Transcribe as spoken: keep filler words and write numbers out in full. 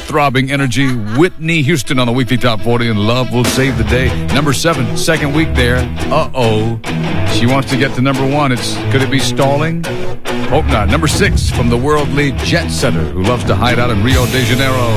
throbbing energy. Whitney Houston on the weekly top forty, and Love Will Save the Day. Number seven, second week there. Uh-oh. She wants to get to number one. It's could it be stalling? Hope not. Number six, from the worldly jet setter who loves to hide out in Rio de Janeiro.